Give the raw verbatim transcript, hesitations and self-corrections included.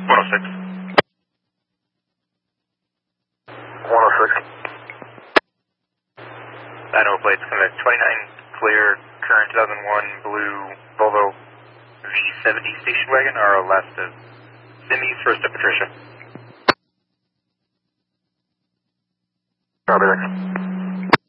one oh six. one oh six. nine oh plates coming at twenty-nine clear, current two thousand one blue Volvo V seventy station wagon, R O left of Simi's, first to Patricia. Copy that.